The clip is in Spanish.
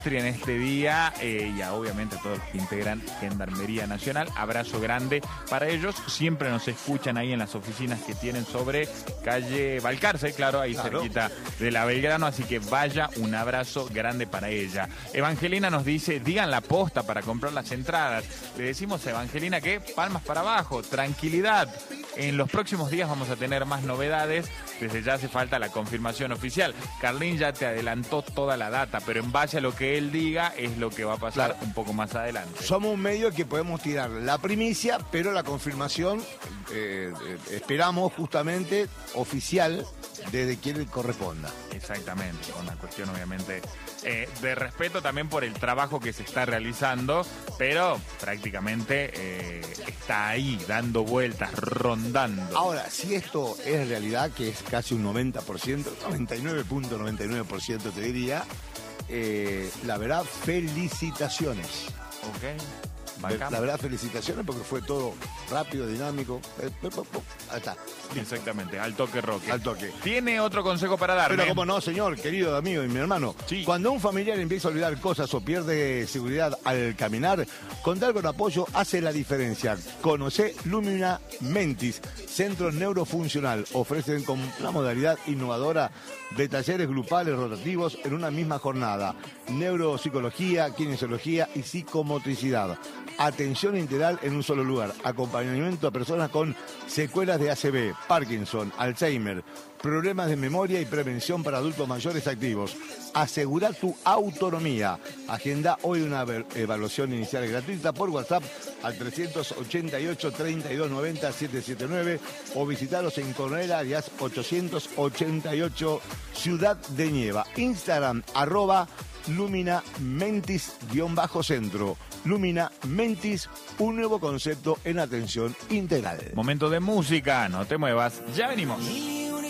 en este día y obviamente a todos los que integran Gendarmería Nacional. Abrazo grande para ellos. Siempre nos escuchan ahí en las oficinas que tienen sobre calle Balcarce, claro, ahí cerquita de la Belgrano. Así que vaya, un abrazo grande para ella. Evangelina nos dice, digan la posta para comprar las entradas. Le decimos a Evangelina que palmas para abajo, tranquilidad. En los próximos días vamos a tener más novedades. Desde ya hace falta la confirmación oficial. Carlín ya te adelantó toda la data, pero en base a lo que él diga es lo que va a pasar un poco más adelante. Somos un medio que podemos tirar la primicia, pero la confirmación esperamos justamente oficial desde quien corresponda. Exactamente, una cuestión obviamente de respeto también por el trabajo que se está realizando, pero prácticamente está ahí dando vueltas, rondando. Ahora, si esto es realidad, que es casi un 90%, 99.99% te diría, la verdad, felicitaciones. Ok. La verdad, felicitaciones porque fue todo rápido, dinámico. Ahí está. Exactamente, al toque roque. Al toque. ¿Tiene otro consejo para darme? Pero como no, señor, querido amigo y mi hermano. Sí. Cuando un familiar empieza a olvidar cosas o pierde seguridad al caminar, contar con apoyo hace la diferencia. Conoce Lumina Mentis, centro neurofuncional. Ofrecen con una modalidad innovadora de talleres grupales rotativos en una misma jornada. Neuropsicología, kinesiología y psicomotricidad. Atención integral en un solo lugar. Acompañamiento a personas con secuelas de ACV, Parkinson, Alzheimer, problemas de memoria y prevención para adultos mayores activos. Asegura tu autonomía. Agenda hoy una evaluación inicial gratuita por WhatsApp al 388-3290-779 o visitaros en Coronel Arias 888 Ciudad de Nieva. Instagram @Lumina Mentis_centro. Lumina Mentis, un nuevo concepto en atención integral. Momento de música, no te muevas, ya venimos.